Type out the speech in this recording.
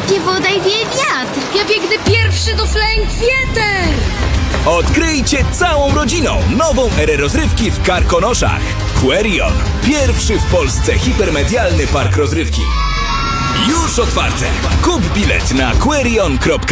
sypie woda i wieje wiatr. Ja biegnę pierwszy do Flying Theater! Odkryjcie całą rodziną nową erę rozrywki w Karkonoszach. Querion. Pierwszy w Polsce hipermedialny park rozrywki. Już otwarte. Kup bilet na querion.pl.